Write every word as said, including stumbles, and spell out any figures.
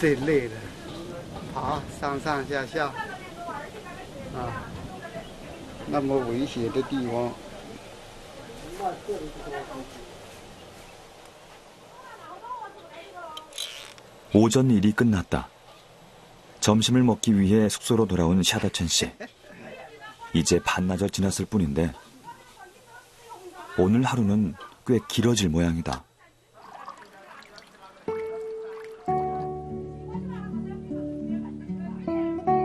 最累的，爬上上下下，啊，那么危险的地方。 오전 일이 끝났다. 점심을 먹기 위해 숙소로 돌아온 샤다천 씨. 이제 반나절 지났을 뿐인데 오늘 하루는 꽤 길어질 모양이다.